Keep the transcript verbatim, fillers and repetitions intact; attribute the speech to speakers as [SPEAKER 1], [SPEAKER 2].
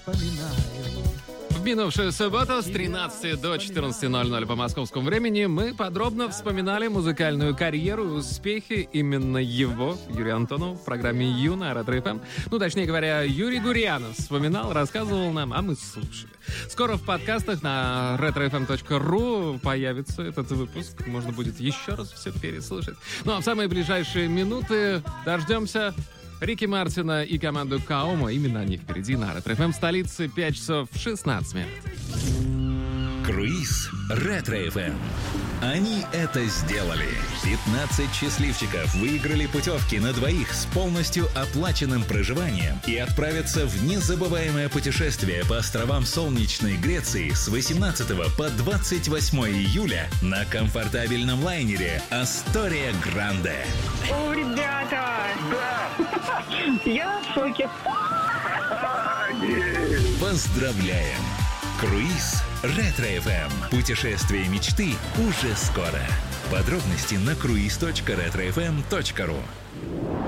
[SPEAKER 1] вспоминаю.
[SPEAKER 2] В минувшую субботу с тринадцати до четырнадцати ноль ноль по московскому времени мы подробно вспоминали музыкальную карьеру и успехи именно его, Юрия Антонова, в программе «Ю» на Ретро-ФМ. Ну, точнее говоря, Юрий Гурьянов вспоминал, рассказывал нам, а мы слушали. Скоро в подкастах на ретро эф эм точка ру появится этот выпуск. Можно будет еще раз все переслушать. Ну, а в самые ближайшие минуты дождемся Рики Мартина и команду Каомо. Именно они впереди на Ретро-ФМ в столице. пять часов шестнадцать минут.
[SPEAKER 3] Круиз Ретро-ФМ. Они это сделали. пятнадцать счастливчиков выиграли путевки на двоих с полностью оплаченным проживанием и отправятся в незабываемое путешествие по островам солнечной Греции с восемнадцатого по двадцать восьмое июля на комфортабельном лайнере «Астория Гранде».
[SPEAKER 4] О, ребята! Да! Я в шоке.
[SPEAKER 3] Поздравляем! Круиз Ретро-ФМ. Путешествие мечты уже скоро. Подробности на круиз точка ретро эф эм точка ру.